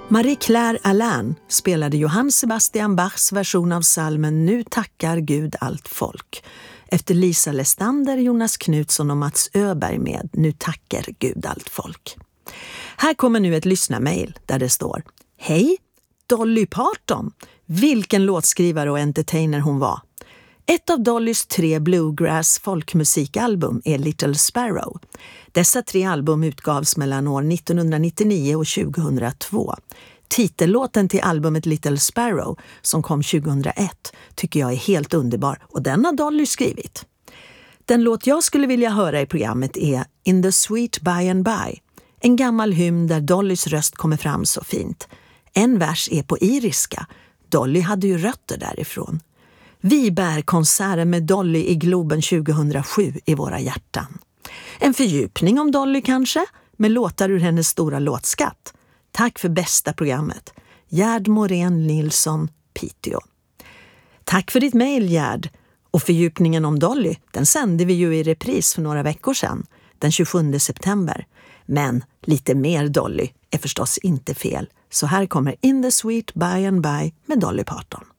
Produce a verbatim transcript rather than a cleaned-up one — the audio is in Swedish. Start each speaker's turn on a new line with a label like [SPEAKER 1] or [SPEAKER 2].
[SPEAKER 1] Marie-Claire Alain spelade Johann Sebastian Bachs version av psalmen Nu tackar Gud allt folk, efter Lisa Lestander, Jonas Knutsson och Mats Öberg med Nu tackar Gud allt folk. Här kommer nu ett lyssnarmail där det står: Hej, Dolly Parton! Vilken låtskrivare och entertainer hon var. Ett av Dollys tre bluegrass folkmusikalbum är Little Sparrow. Dessa tre album utgavs mellan år nittonhundranittionio och tjugohundratvå. Titellåten till albumet Little Sparrow, som kom tjugohundraett, tycker jag är helt underbar och den har Dolly skrivit. Den låt jag skulle vilja höra i programmet är In the Sweet By and By, en gammal hymn där Dollys röst kommer fram så fint. En vers är på iriska. Dolly hade ju rötter därifrån. Vi bär konserten med Dolly i Globen tjugohundrasju i våra hjärtan. En fördjupning om Dolly kanske, med låtar ur hennes stora låtskatt. Tack för bästa programmet. Gerd Morén Nilsson, Piteå. Tack för ditt mejl, Gerd. Och fördjupningen om Dolly, den sände vi ju i repris för några veckor sedan, den tjugosjunde september. Men lite mer Dolly är förstås inte fel. Så här kommer In the Sweet By and By med Dolly Parton.